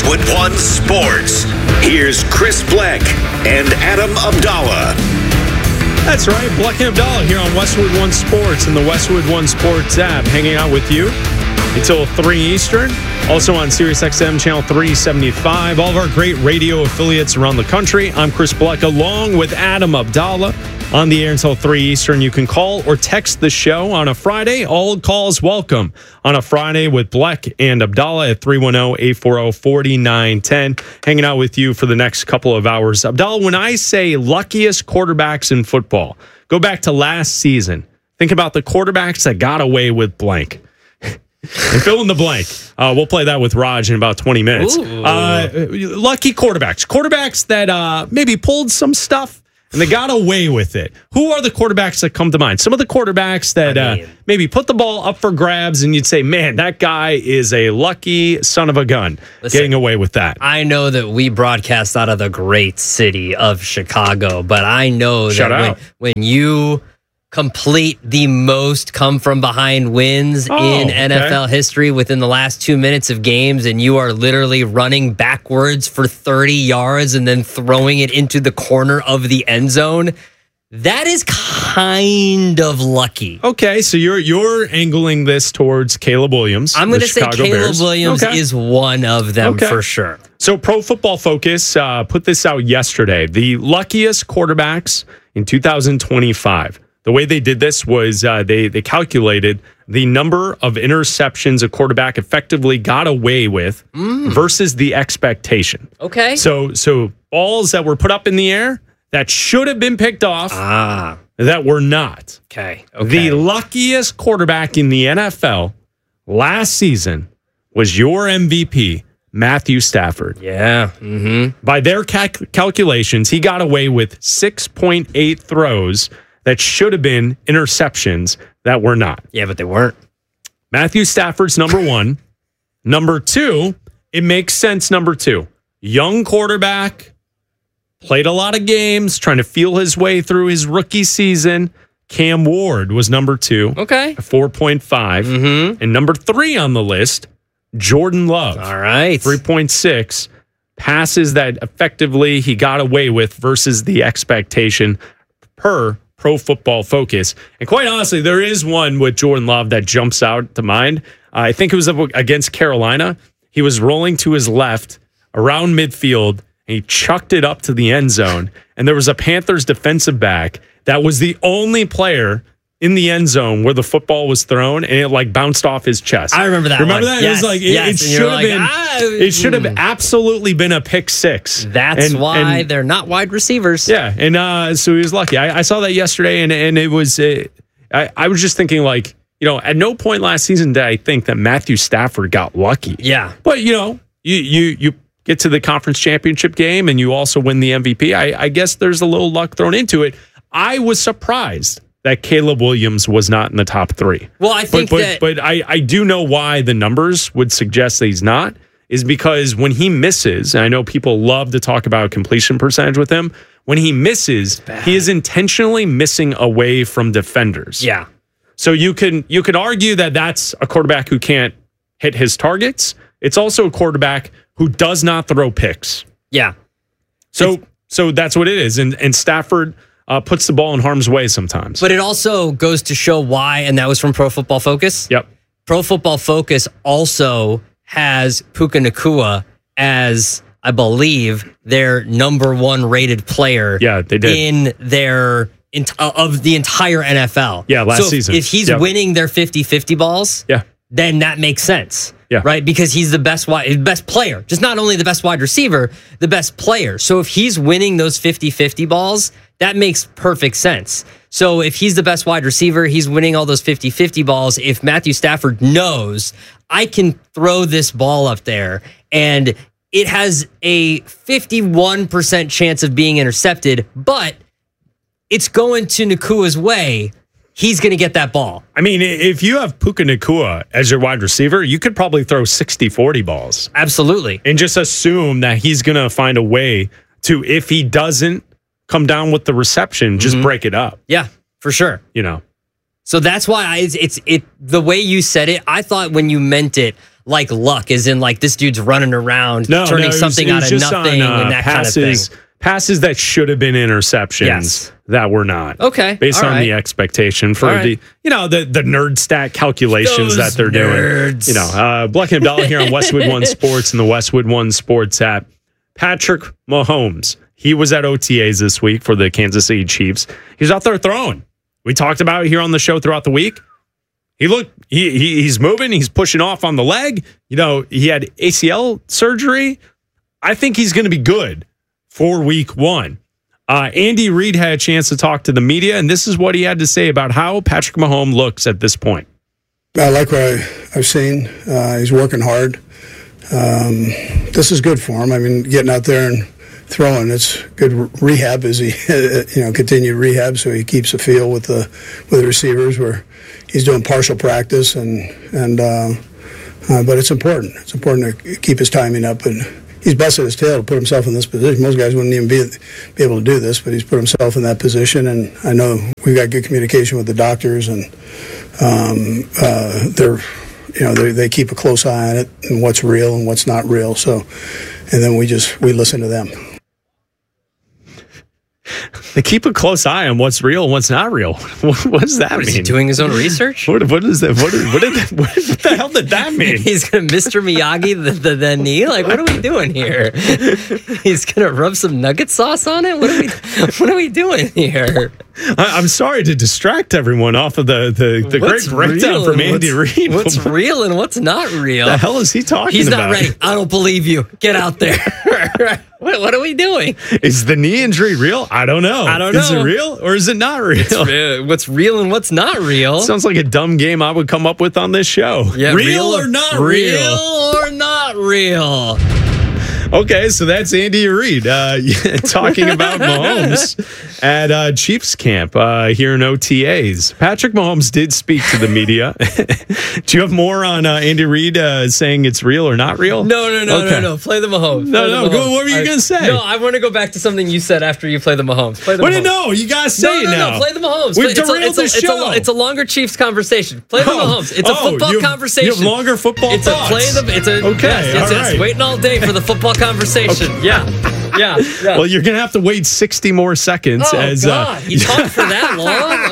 Westwood One Sports. Here's Chris Bleck and Adam Abdallah. That's right, Bleck and Abdallah here on Westwood One Sports and the Westwood One Sports app, hanging out with you until 3 Eastern. Also on SiriusXM Channel 375. All of our great radio affiliates around the country. I'm Chris Bleck along with Adam Abdallah on the air until 3 Eastern. You can call or text the show on a Friday. All calls welcome on a Friday with Bleck and Abdallah at 310-840-4910. Hanging out with you for the next couple of hours. Abdallah, when I say luckiest quarterbacks in football, go back to last season. Think about the quarterbacks that got away with blank. And fill in the blank. We'll play that with Raj in about 20 minutes. Lucky quarterbacks. Quarterbacks that maybe pulled some stuff and they got away with it. Who are the quarterbacks that come to mind? Some of the quarterbacks that maybe put the ball up for grabs and you'd say, man, that guy is a lucky son of a gun. Getting away with that. I know that we broadcast out of the great city of Chicago, but I know that when you complete the most come from behind wins in NFL history within the last 2 minutes of games, and you are literally running backwards for 30 yards and then throwing it into the corner of the end zone. That is kind of lucky. Okay, so you're angling this towards Caleb Williams. I'm going to say Caleb Williams is one of them for sure. So Pro Football Focus put this out yesterday. The luckiest quarterbacks in 2025. The way they did this was they calculated the number of interceptions a quarterback effectively got away with versus the expectation. Okay. So balls that were put up in the air that should have been picked off that were not. Okay. The luckiest quarterback in the NFL last season was your MVP, Matthew Stafford. Yeah. Mm-hmm. By their calculations, he got away with 6.8 throws that should have been interceptions that were not. Yeah, but they weren't. Matthew Stafford's number one. Number two, it makes sense. Number two, young quarterback, played a lot of games, trying to feel his way through his rookie season. Cam Ward was number two. Okay. 4.5. Mm-hmm. And number three on the list, Jordan Love. All right. 3.6. Passes that effectively he got away with versus the expectation per Pro Football Focus. And quite honestly, there is one with Jordan Love that jumps out to mind. I think it was against Carolina. He was rolling to his left around midfield, and he chucked it up to the end zone. And there was a Panthers defensive back that was the only player in the end zone where the football was thrown, and it bounced off his chest. I remember that. Remember that? Yes, it was it should have been. It should have absolutely been a pick six. That's why they're not wide receivers. Yeah, and so he was lucky. I saw that yesterday, and it was. I was just thinking, at no point last season did I think that Matthew Stafford got lucky. Yeah, but you get to the conference championship game, and you also win the MVP. I guess there's a little luck thrown into it. I was surprised that Caleb Williams was not in the top three. Well, I think but I do know why the numbers would suggest that he's not, is because when he misses, and I know people love to talk about completion percentage with him, when he misses, he is intentionally missing away from defenders. Yeah. So you could argue that that's a quarterback who can't hit his targets. It's also a quarterback who does not throw picks. Yeah. So that's what it is. And Stafford puts the ball in harm's way sometimes. But it also goes to show why, and that was from Pro Football Focus. Yep. Pro Football Focus also has Puka Nacua as, I believe, their number one rated player. Yeah, they did. In their of the entire NFL. Yeah, last season. If he's winning their 50-50 balls, then that makes sense. Yeah. Right? Because he's the best player. Just not only the best wide receiver, the best player. So if he's winning those 50-50 balls, that makes perfect sense. So if he's the best wide receiver, he's winning all those 50-50 balls. If Matthew Stafford knows, I can throw this ball up there, and it has a 51% chance of being intercepted, but it's going to Nacua's way, he's going to get that ball. I mean, if you have Puka Nacua as your wide receiver, you could probably throw 60-40 balls. Absolutely. And just assume that he's going to find a way to, if he doesn't come down with the reception, just break it up. Yeah, for sure. You know. So that's why it's the way you said it, I thought when you meant it like luck, as in like this dude's running around, turning something out of nothing and that kind of thing. Passes that should have been interceptions that were not. Okay. Based on the expectation for the nerd stat calculations that they're doing. Black and Abdallah here on Westwood One Sports and the Westwood One Sports app. Patrick Mahomes. He was at OTAs this week for the Kansas City Chiefs. He's out there throwing. We talked about it here on the show throughout the week. He's moving. He's pushing off on the leg. He had ACL surgery. I think he's going to be good for week 1. Andy Reid had a chance to talk to the media, and this is what he had to say about how Patrick Mahomes looks at this point. I like what I've seen. He's working hard. This is good for him. I mean, getting out there and throwing, it's good rehab as he, continued rehab, so he keeps a feel with the receivers where he's doing partial practice, but it's important. It's important to keep his timing up, and he's busted his tail to put himself in this position. Most guys wouldn't even be able to do this, but he's put himself in that position, and I know we've got good communication with the doctors, and they keep a close eye on it and what's real and what's not real. So, and then we listen to them. They keep a close eye on what's real and what's not real. What does that mean? Is he doing his own research? What is that? What the hell did that mean? He's going to Mr. Miyagi the knee? Like, what are we doing here? He's going to rub some nugget sauce on it? What are we doing here? I'm sorry to distract everyone off of the great breakdown from Andy Reid. What's real and what's not real? The hell is he talking about? He's not ready. I don't believe you. Get out there. What are we doing? Is the knee injury real? I don't know. Is it real or is it not real? What's real and what's not real? Sounds like a dumb game I would come up with on this show. Yeah, real or not real? Real or not real? Okay, so that's Andy Reid talking about Mahomes at Chiefs camp here in OTAs. Patrick Mahomes did speak to the media. Do you have more on Andy Reid saying it's real or not real? No. Play the Mahomes. No. Go, what were you going to say? No, I want to go back to something you said after you play the Mahomes. Play the Mahomes. No, you got to say it now. No, play the Mahomes. We've derailed the show. It's a longer Chiefs conversation. Play the Mahomes. It's a football conversation. You have longer football thoughts. It's waiting all day for the football conversation. Yeah. Well, you're going to have to wait 60 more seconds. God. You talked for that long?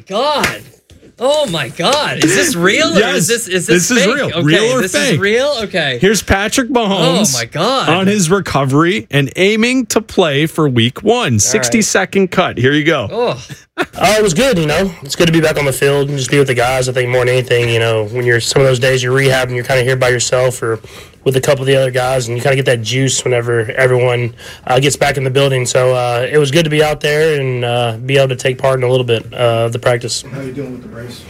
Oh, my God. Is this real? Yes. Or is this this fake? is real. Okay, real or this fake? Is real? Okay. Here's Patrick Mahomes. Oh, my God. On his recovery and aiming to play for week 1. 60-second cut. Here you go. Oh. It was good, It's good to be back on the field and just be with the guys. I think more than anything, when you're some of those days you're rehabbing, you're kind of here by yourself or with a couple of the other guys, and you kind of get that juice whenever everyone gets back in the building. So it was good to be out there and be able to take part in a little bit of the practice. How are you doing with the brace?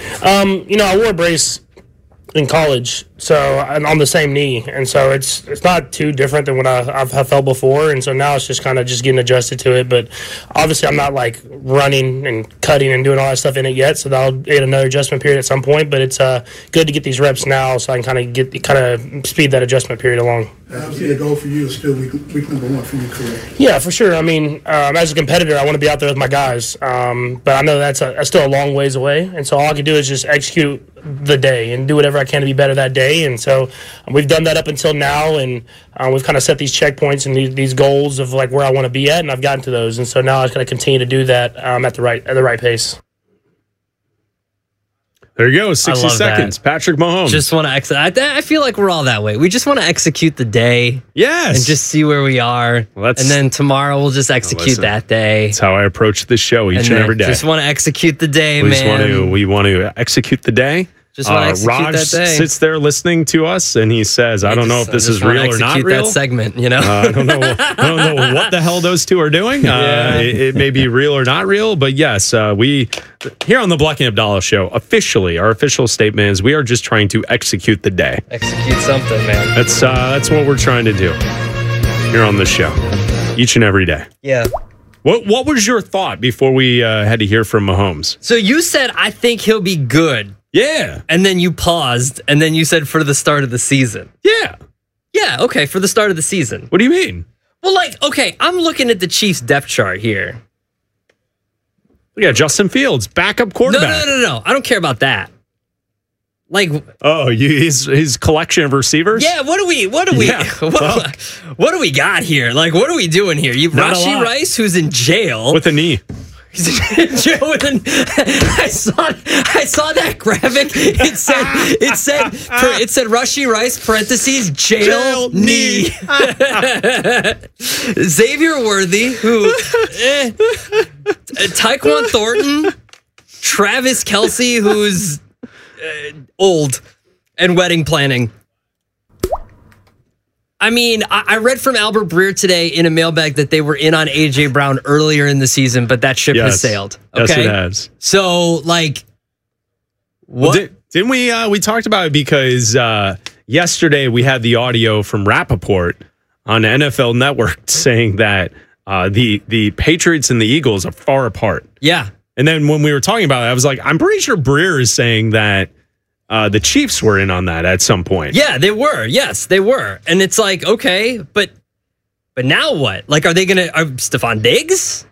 I wore a brace in college, so I'm on the same knee, and so it's not too different than what I've felt before, and so now it's just kind of just getting adjusted to it. But obviously, I'm not like running and cutting and doing all that stuff in it yet, so that'll get another adjustment period at some point. But it's good to get these reps now, so I can kind of speed that adjustment period along. Obviously, the goal for you is still week number 1 for your career. Yeah, for sure. I mean, as a competitor, I want to be out there with my guys, but I know that's still a long ways away, and so all I can do is just execute the day and do whatever I can to be better that day. And so we've done that up until now, and we've kind of set these checkpoints and these goals of like where I want to be at, and I've gotten to those. And so now I just got to continue to do that at the right pace. There you go, 60 seconds. That. Patrick Mahomes. Just want to execute. I feel like we're all that way. We just want to execute the day. Yes. And just see where we are. And then tomorrow we'll just execute that day. That's how I approach this show each and every day. Just want to execute the day, man. We want to execute the day. Just want to execute Raj that day. sits there listening to us, and he says, "I don't know if this is real or not real." That segment, I don't know what the hell those two are doing. It may be real or not real, but yes, we here on the Black and Abdallah show, our official statement is we are just trying to execute the day. Execute something, man. That's what we're trying to do here on the show, each and every day. Yeah. What was your thought before we had to hear from Mahomes? So you said, I think he'll be good. Yeah. And then you paused, and then you said for the start of the season. Yeah. Yeah, okay, for the start of the season. What do you mean? Well, okay, I'm looking at the Chiefs' depth chart here. Yeah, Justin Fields, backup quarterback. No. I don't care about that. Like, his collection of receivers? yeah, what do we Yeah, what do we got here? Like, what are we doing here? You've Not a Rashee lot. Rice, who's in jail. With a knee. He's in jail with I saw that graphic. It said Rashee Rice parentheses jail knee. Xavier Worthy, who Tyquan Thornton, Travis Kelce, who's old and wedding planning. I mean, I read from Albert Breer today in a mailbag that they were in on A.J. Brown earlier in the season, but that ship has sailed. Okay? Yes, it has. So, like, what? Well, didn't we talked about it because yesterday we had the audio from Rappaport on NFL Network saying that the Patriots and the Eagles are far apart. Yeah. And then when we were talking about it, I was like, I'm pretty sure Breer is saying that the Chiefs were in on that at some point. Yeah, they were. Yes, they were. And it's like, okay, but now what? Like, are they going to Stephon Diggs?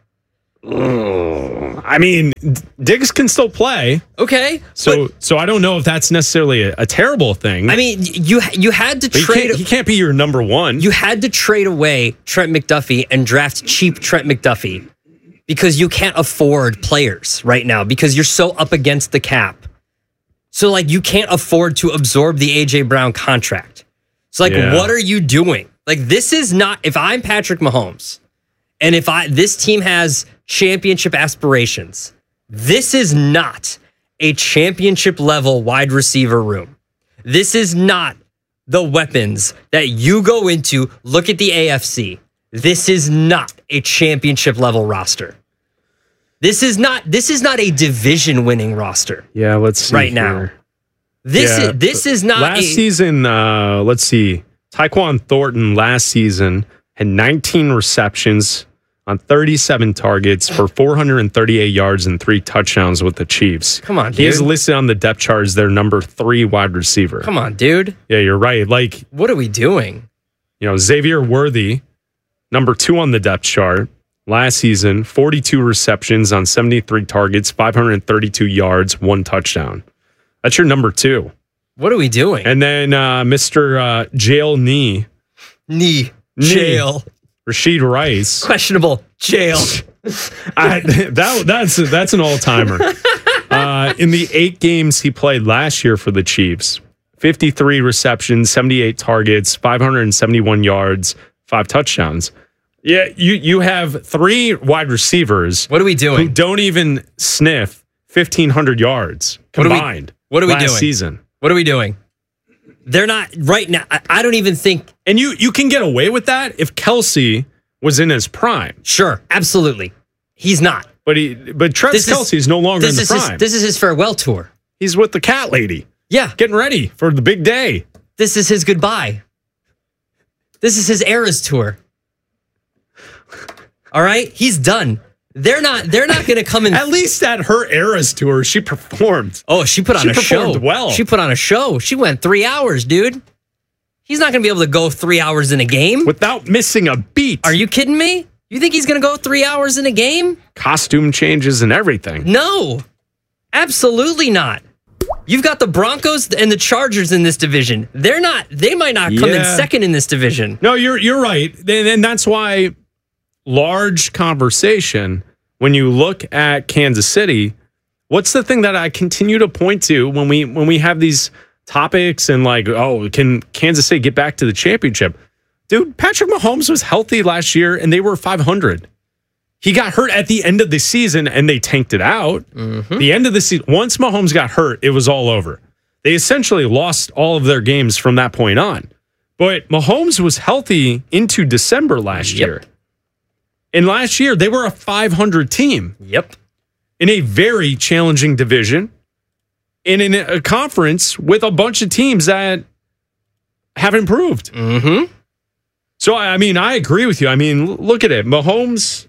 I mean, Diggs can still play. Okay. So I don't know if that's necessarily a terrible thing. I mean, you had to But trade. he can't be your number one. You had to trade away Trent McDuffie and draft cheap Trent McDuffie because you can't afford players right now because you're so up against the cap. So, like, you can't afford to absorb the A.J. Brown contract. So, like, what are you doing? Like, this is not, if I'm Patrick Mahomes and if this team has championship aspirations, this is not a championship level wide receiver room. This is not the weapons that you go into. Look at the AFC. This is not a championship level roster. This is not a division winning roster. Yeah, let's see right now. This is not last season. Let's see. Tyquan Thornton last season had 19 receptions on 37 targets for 438 yards and 3 touchdowns with the Chiefs. Come on, dude. He is listed on the depth chart as their number 3 wide receiver. Come on, dude. Yeah, you're right. Like, what are we doing? Xavier Worthy, number 2 on the depth chart. Last season, 42 receptions on 73 targets, 532 yards, 1 touchdown. That's your number 2. What are we doing? And then Mr. Jail Knee. Jail. Rashee Rice. Questionable. Jail. That's an all-timer. In the 8 games he played last year for the Chiefs, 53 receptions, 78 targets, 571 yards, 5 touchdowns. Yeah, you have 3 wide receivers. What are we doing? Who don't even sniff 1,500 yards combined. What are we last doing? Season. What are we doing? They're not right now. I don't even think. And you can get away with that if Kelce was in his prime. Sure, absolutely. He's not. But Travis Kelce is no longer in the prime. This is his farewell tour. He's with the cat lady. Yeah, getting ready for the big day. This is his goodbye. This is his Eras tour. All right, he's done. They're not going to come in. At least at her Eras tour, she performed. Oh, she put on a show. Well, she put on a show. She went 3 hours, dude. He's not going to be able to go 3 hours in a game without missing a beat. Are you kidding me? You think he's going to go 3 hours in a game? Costume changes and everything. No, absolutely not. You've got the Broncos and the Chargers in this division. They might not come in second in this division. No, you're right. And that's why large conversation, when you look at Kansas City, what's the thing that I continue to point to when we have these topics and like, oh, can Kansas City get back to the championship? Dude, Patrick Mahomes was healthy last year and they were 500. He got hurt at the end of the season and they tanked it out. Mm-hmm. The end of the season, once Mahomes got hurt, it was all over. They essentially lost all of their games from that point on. But Mahomes was healthy into December last year. And last year, they were a 500 team. Yep. In a very challenging division. And in a conference with a bunch of teams that have improved. Mm-hmm. So, I mean, I agree with you. I mean, look at it. Mahomes,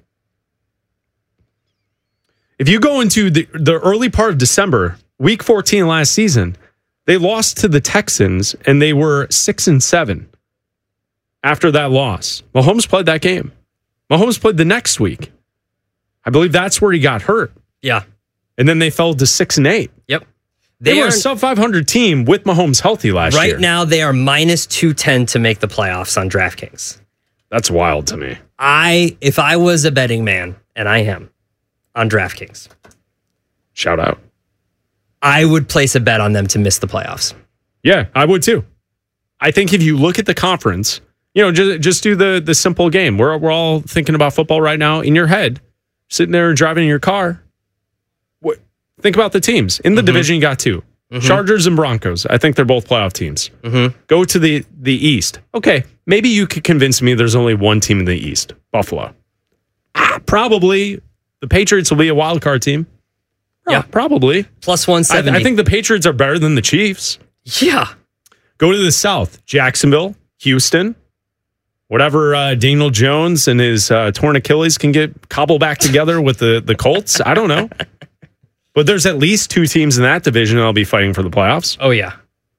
if you go into the early part of December, week 14 last season, they lost to the Texans and they were 6-7 after that loss. Mahomes played that game. Mahomes played the next week. I believe that's where he got hurt. Yeah. And then they fell to 6-8. Yep. They were a sub-500 team with Mahomes healthy last year. Right now, they are minus 210 to make the playoffs on DraftKings. That's wild to me. If I was a betting man, and I am, on DraftKings. Shout out. I would place a bet on them to miss the playoffs. Yeah, I would too. I think if you look at the conference, just do the simple game. We're all thinking about football right now in your head, sitting there and driving in your car. Think about the teams. In the division, you got two. Chargers and Broncos. I think they're both playoff teams. Go to the East. Okay, maybe you could convince me there's only one team in the East, Buffalo. Probably the Patriots will be a wild card team. Yeah, probably. Plus 170. I think the Patriots are better than the Chiefs. Yeah. Go to the South. Jacksonville, Houston, whatever Daniel Jones and his torn Achilles can get cobbled back together with the Colts. I don't know. But there's at least two teams in that division that'll be fighting for the playoffs. Oh, yeah.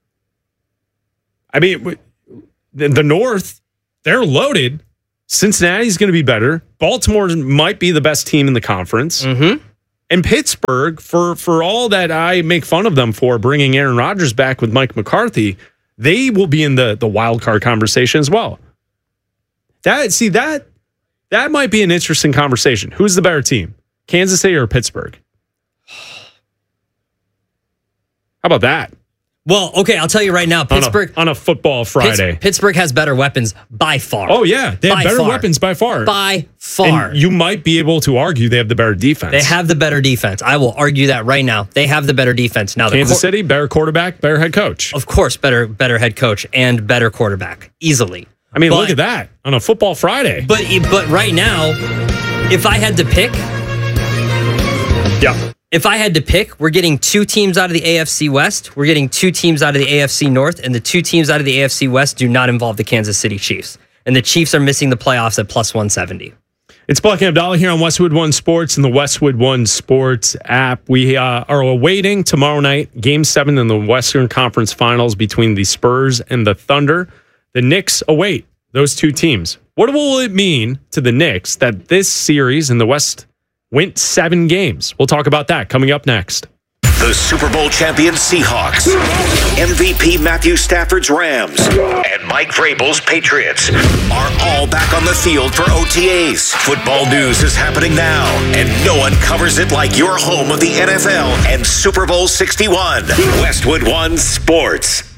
I mean, the North, they're loaded. Cincinnati's going to be better. Baltimore might be the best team in the conference. And Pittsburgh, for all that I make fun of them for bringing Aaron Rodgers back with Mike McCarthy, they will be in the wild card conversation as well. That might be an interesting conversation. Who's the better team, Kansas City or Pittsburgh? How about that? Well, okay, I'll tell you right now, Pittsburgh on a football Friday. Pittsburgh has better weapons by far. Oh yeah, they have better weapons by far. By far. And you might be able to argue they have the better defense. They have the better defense. I will argue that right now. They have the better defense. Now, Kansas City, better quarterback, better head coach. Of course, better head coach and better quarterback easily. I mean, look at that on a football Friday. But right now, if I had to pick, If I had to pick, we're getting two teams out of the AFC West. We're getting two teams out of the AFC North. And the two teams out of the AFC West do not involve the Kansas City Chiefs. And the Chiefs are missing the playoffs at plus 170. It's Black and Abdallah here on Westwood One Sports and the Westwood One Sports app. We are awaiting tomorrow night, Game 7 in the Western Conference Finals between the Spurs and the Thunder. The Knicks await those two teams. What will it mean to the Knicks that this series in the West went 7 games? We'll talk about that coming up next. The Super Bowl champion Seahawks, MVP Matthew Stafford's Rams, and Mike Vrabel's Patriots are all back on the field for OTAs. Football news is happening now, and no one covers it like your home of the NFL and Super Bowl 61. Westwood One Sports.